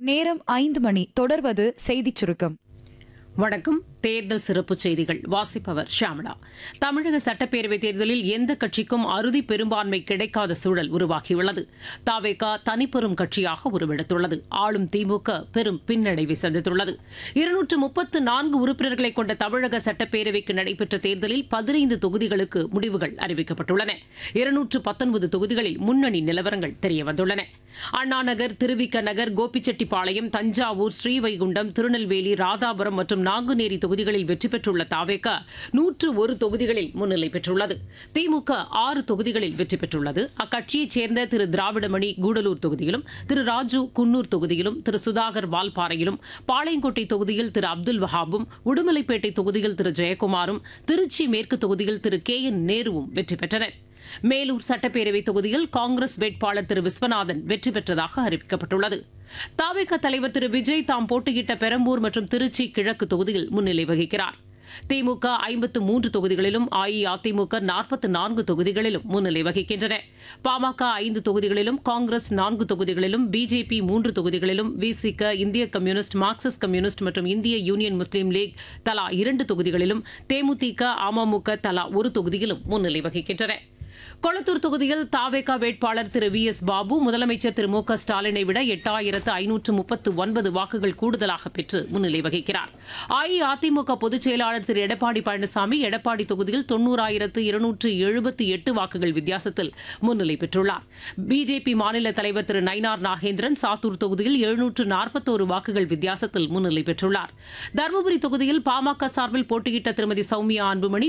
நேரம் 5 மணி. தொடர்வது செய்திச் சுருக்கம். வணக்கம். தேர்தல் சிறப்புச் செய்திகள் வாசிப்பவர் ஷியாமளா. தமிழக சட்டப்பேரவைத் தேர்தலில் எந்த கட்சிக்கும் அறுதி பெரும்பான்மை கிடைக்காத சூழல் உருவாகியுள்ளது. தவேக தனிப்பெரும் கட்சியாக உருவெடுத்துள்ளது. ஆளும் திமுக பெரும் பின்னடைவை சந்தித்துள்ளது. 234 உறுப்பினர்களை கொண்ட தமிழக சட்டப்பேரவைக்கு நடைபெற்ற தேர்தலில் 15 தொகுதிகளுக்கு முடிவுகள் அறிவிக்கப்பட்டுள்ளன. 219 தொகுதிகளில் முன்னணி நிலவரங்கள் தெரியவந்துள்ளன. அண்ணாநகர், திருவிக நகர், கோபிச்செட்டிப்பாளையம், தஞ்சாவூர், ஸ்ரீவைகுண்டம், திருநெல்வேலி, ராதாபுரம் மற்றும் நாங்குநேரி தொகுதிகளில் வெற்றி பெற்றுள்ள தவேக 101 தொகுதிகளில் முன்னிலை பெற்றுள்ளது. திமுக 6 தொகுதிகளில் வெற்றி பெற்றுள்ளது. அக்கட்சியைச் சேர்ந்த திரு திராவிடமணி கூடலூர் தொகுதியிலும், திரு ராஜு குன்னூர் தொகுதியிலும், திரு சுதாகர் வால்பாறையிலும், பாளையங்கோட்டை தொகுதியில் திரு அப்துல் வஹாபும், உடுமலைப்பேட்டை தொகுதியில் திரு ஜெயக்குமாரும், திருச்சி மேற்கு தொகுதியில் திரு கே என் நேருவும் வெற்றி பெற்றனர். மேலூர் சட்டப்பேரவை தொகுதியில் காங்கிரஸ் வேட்பாளர் திரு விஸ்வநாதன் வெற்றி பெற்றதாக அறிவிக்கப்பட்டுள்ளது. தவேக தலைவர் திரு விஜய் தாம் போட்டியிட்ட பெரம்பூர் மற்றும் திருச்சி கிழக்கு தொகுதியில் முன்னிலை வகிக்கிறார். திமுக 53 தொகுதிகளிலும், அஇஅதிமுக 44 தொகுதிகளிலும் முன்னிலை வகிக்கின்றன. பாமக 5 தொகுதிகளிலும், காங்கிரஸ் 4 தொகுதிகளிலும், பிஜேபி 3 தொகுதிகளிலும், விசிக, இந்திய கம்யூனிஸ்ட், மார்க்சிஸ்ட் கம்யூனிஸ்ட் மற்றும் இந்திய யூனியன் முஸ்லீம் லீக் தலா 2 தொகுதிகளிலும், தேமுதிக, அமமுக தலா 1 தொகுதியிலும் முன்னிலை வகிக்கின்றன. கொளத்தூர் தொகுதியில் தவேக வேட்பாளர் திரு வி எஸ் பாபு முதலமைச்சர் திரு மு க ஸ்டாலினை விட 8539 வாக்குகள் கூடுதலாக பெற்று முன்னிலை வகிக்கிறார். அஇஅதிமுக பொதுச் செயலாளர் திரு எடப்பாடி பழனிசாமி எடப்பாடி தொகுதியில் 90,278 வாக்குகள் வித்தியாசத்தில் முன்னிலை பெற்றுள்ளார். பிஜேபி மாநில தலைவர் திரு நயினார் நாகேந்திரன் சாத்தூர் தொகுதியில் 741 வாக்குகள் வித்தியாசத்தில் முன்னிலை பெற்றுள்ளார். தருமபுரி தொகுதியில் பாமக சார்பில் போட்டியிட்ட திருமதி சௌமியா அன்புமணி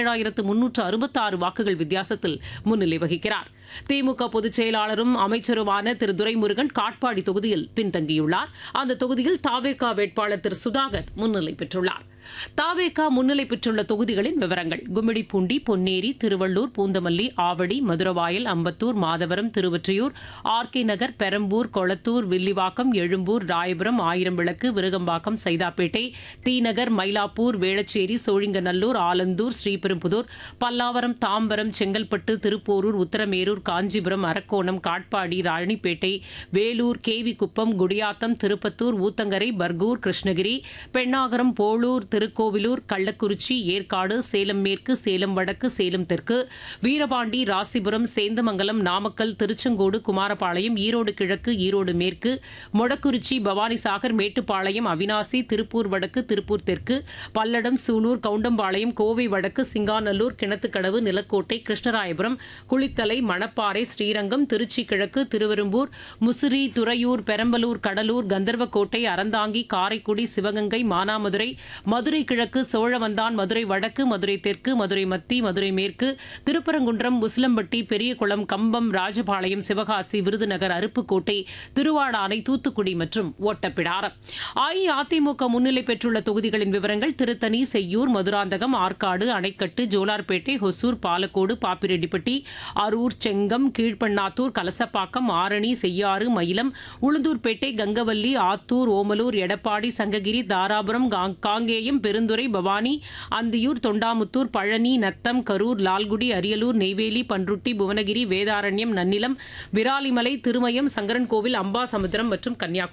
17,366 வாக்குகள் வித்தியாசத்தில் முன்னிலை வகிக்கிறார். திமுக பொதுச் செயலாளரும் அமைச்சருமான திரு துரைமுருகன் காட்பாடி தொகுதியில் பின்தங்கியுள்ளார். அந்த தொகுதியில் தவேக வேட்பாளர் திரு சுதாகர் முன்னிலை பெற்றுள்ளார். தவேக முன்னிலை பெற்றுள்ள தொகுதிகளின் விவரங்கள்: கும்மிடிப்பூண்டி, பொன்னேரி, திருவள்ளூர், பூந்தமல்லி, ஆவடி, மதுரவாயல், அம்பத்தூர், மாதவரம், திருவொற்றியூர், ஆர்கே நகர், பெரம்பூர், கொளத்தூர், வில்லிவாக்கம், எழும்பூர், ராயபுரம், ஆயிரம்விளக்கு, விருகம்பாக்கம், சைதாப்பேட்டை, தீநகர், மயிலாப்பூர், வேளச்சேரி, சோழிங்கநல்லூர், ஆலந்தூர், ஸ்ரீபெரும்புதூர், பல்லாவரம், தாம்பரம், செங்கல்பட்டு, திருப்போரூர், உத்தரமேரூர், காஞ்சிபுரம், அரக்கோணம், காட்பாடி, ராணிப்பேட்டை, வேலூர், கேவிக்குப்பம், குடியாத்தம், திருப்பத்தூர், ஊத்தங்கரை, பர்கூர், கிருஷ்ணகிரி, பெண்ணாகரம், போளூர், திருக்கோவிலூர், கள்ளக்குறிச்சி, ஏற்காடு, சேலம் மேற்கு, சேலம் வடக்கு, சேலம் தெற்கு, வீரபாண்டி, ராசிபுரம், சேந்தமங்கலம், நாமக்கல், திருச்செங்கோடு, குமாரபாளையம், ஈரோடு கிழக்கு, ஈரோடு மேற்கு, மொடக்குறிச்சி, பவானிசாகர், மேட்டுப்பாளையம், அவினாசி, திருப்பூர் வடக்கு, திருப்பூர் தெற்கு, பல்லடம், சூலூர், கவுண்டம்பாளையம், கோவை வடக்கு, சிங்காநல்லூர், கிணத்துக்கடவு, நிலக்கோட்டை, கிருஷ்ணராயபுரம், குளித்தலை, மணப்பாறை, ஸ்ரீரங்கம், திருச்சி கிழக்கு, திருவெரும்பூர், முசிறி, துறையூர், பெரம்பலூர், கடலூர், கந்தர்வக்கோட்டை, அறந்தாங்கி, காரைக்குடி, சிவகங்கை, மானாமதுரை, மதுரை கிழக்கு, சோழவந்தான், மதுரை வடக்கு, மதுரை தெற்கு, மதுரை மத்தி, மதுரை மேற்கு, திருப்பரங்குன்றம், உசிலம்பட்டி, பெரியகுளம், கம்பம், ராஜபாளையம், சிவகாசி, விருதுநகர், அருப்புக்கோட்டை, திருவாடானை, தூத்துக்குடி மற்றும் ஓட்டப்பிடாரம். அஇஅதிமுக முன்னிலை பெற்றுள்ள தொகுதிகளின் விவரங்கள்: திருத்தணி, செய்யூர், மதுராந்தகம், ஆற்காடு, அணைக்கட்டு, ஜோலார்பேட்டை, ஹொசூர், பாலக்கோடு, பாப்பிரெட்டிப்பட்டி, அரூர், செங்கம், கீழ்பண்ணாத்தூர், கலசப்பாக்கம், ஆரணி, செய்யாறு, மயிலம், உளுந்தூர்பேட்டை, கங்கவல்லி, ஆத்தூர், ஓமலூர், எடப்பாடி, சங்ககிரி, தாராபுரம், காங்கேயம், பெருந்துறை, பவானி, அந்தியூர், தொண்டாமுத்தூர், பழனி, நத்தம், கரூர், லால்குடி, அரியலூர், நெய்வேலி, பன்ருட்டி, புவனகிரி, வேதாரண்யம், நன்னிலம், விராலிமலை, திருமயம், சங்கரன்கோவில், அம்பாசமுத்திரம் மற்றும் கன்னியாகுமரி.